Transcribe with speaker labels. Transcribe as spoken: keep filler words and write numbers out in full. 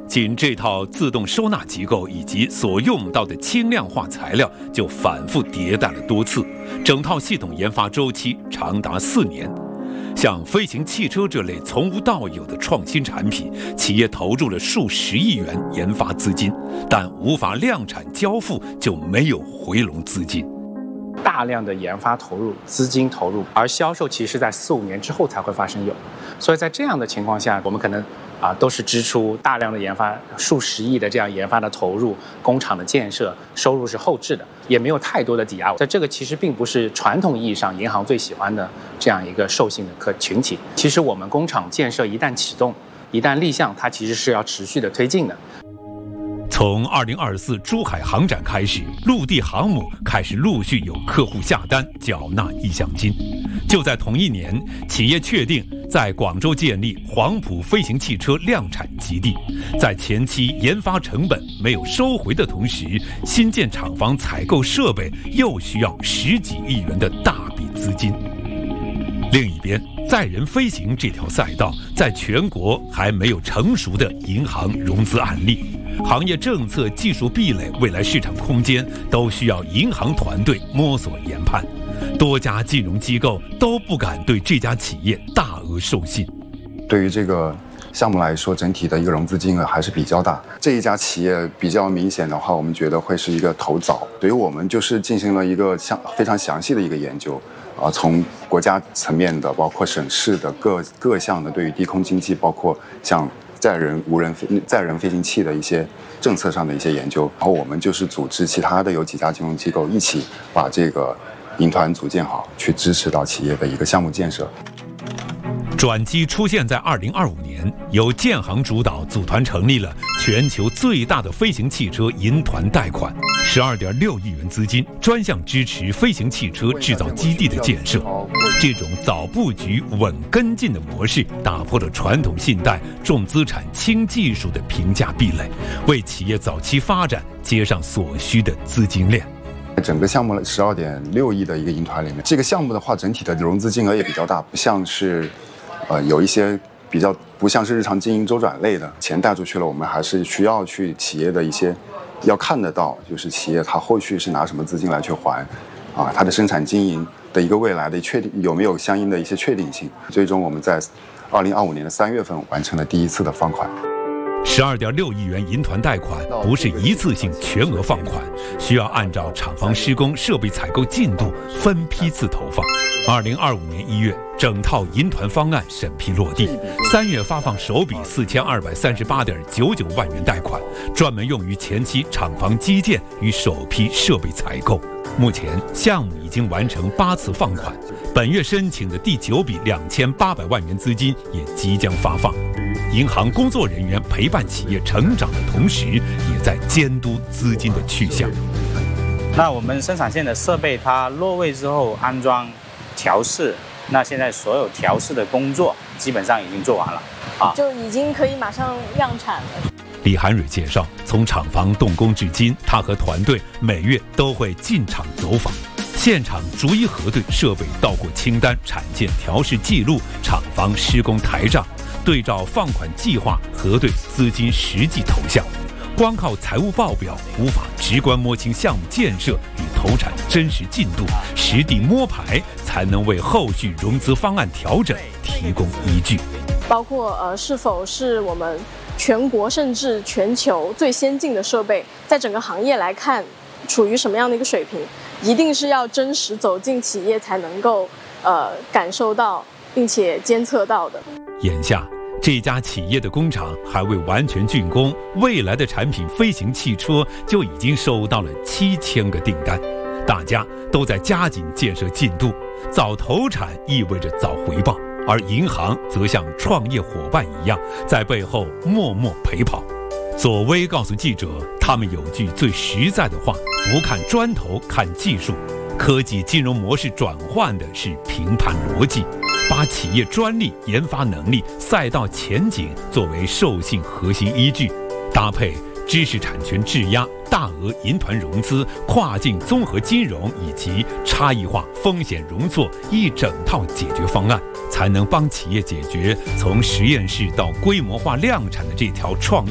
Speaker 1: 仅这套自动收纳机构以及所用到的轻量化材料就反复迭代了多次，整套系统研发周期长达四年。像飞行汽车这类从无到有的创新产品，企业投入了数十亿元研发资金，但无法量产交付就没有回笼资金。
Speaker 2: 大量的研发投入、资金投入，而销售其实在四五年之后才会发生有。所以在这样的情况下，我们可能啊都是支出大量的研发，数十亿的这样研发的投入，工厂的建设，收入是后置的，也没有太多的抵押。在这个其实并不是传统意义上银行最喜欢的这样一个授信的客群体。其实我们工厂建设一旦启动，一旦立项，它其实是要持续的推进的。
Speaker 1: 从二零二四珠海航展开始，陆地航母开始陆续有客户下单缴纳意向金。就在同一年，企业确定在广州建立黄埔飞行汽车量产基地，在前期研发成本没有收回的同时，新建厂房采购设备又需要十几亿元的大笔资金。另一边，载人飞行这条赛道在全国还没有成熟的银行融资案例，行业政策、技术壁垒、未来市场空间都需要银行团队摸索研判。多家金融机构都不敢对这家企业大额授信。
Speaker 3: 对于这个项目来说，整体的一个融资金额还是比较大。这一家企业比较明显的话，我们觉得会是一个投早。对于我们就是进行了一个详非常详细的一个研究。啊，从国家层面的，包括省市的各各项的对于低空经济，包括像载人、无人飞、载人飞行器的一些政策上的一些研究，然后我们就是组织其他的有几家金融机构一起把这个银团组建好，去支持到企业的一个项目建设。
Speaker 1: 转机出现在二零二五年，由建行主导组团成立了全球最大的飞行汽车银团贷款，十二点六亿元资金，专项支持飞行汽车制造基地的建设。这种早布局、稳跟进的模式，打破了传统信贷、重资产、轻技术的评价壁垒，为企业早期发展接上所需的资金链。
Speaker 3: 整个项目十二点六亿的一个银团里面，这个项目的话，整体的融资金额也比较大，不像是。呃，有一些比较不像是日常经营周转类的，钱贷出去了，我们还是需要去企业的一些要看得到，就是企业它后续是拿什么资金来去还，啊，它的生产经营的一个未来的确定有没有相应的一些确定性。最终我们在二零二五年的三月份完成了第一次的放款。
Speaker 1: 十二点六亿元银团贷款不是一次性全额放款，需要按照厂房施工、设备采购进度分批次投放。二零二五年一月，整套银团方案审批落地，三月发放首笔四千二百三十八点九九万元贷款，专门用于前期厂房基建与首批设备采购。目前项目已经完成八次放款，本月申请的第九笔两千八百万元资金也即将发放。银行工作人员陪伴企业成长的同时，也在监督资金的去向。
Speaker 4: 那我们生产线的设备它落位之后安装、调试，那现在所有调试的工作基本上已经做完了，啊，
Speaker 5: 就已经可以马上量产了。
Speaker 1: 李涵蕊介绍，从厂房动工至今，他和团队每月都会进厂走访，现场逐一核对设备到货清单、产线调试记录、厂房施工台账，对照放款计划核对资金实际投向。光靠财务报表无法直观摸清项目建设与投产真实进度，实地摸排才能为后续融资方案调整提供依据。
Speaker 5: 包括呃是否是我们全国甚至全球最先进的设备，在整个行业来看处于什么样的一个水平，一定是要真实走进企业才能够呃感受到并且监测到的。
Speaker 1: 眼下这家企业的工厂还未完全竣工，未来的产品飞行汽车就已经收到了七千个订单，大家都在加紧建设进度，早投产意味着早回报，而银行则像创业伙伴一样在背后默默陪跑。左威告诉记者，他们有句最实在的话，不看砖头看技术，科技金融模式转换的是评判逻辑，把企业专利、研发能力、赛道前景作为授信核心依据，搭配知识产权质押、大额银团融资、跨境综合金融以及差异化风险容错一整套解决方案，才能帮企业解决从实验室到规模化量产的这条创业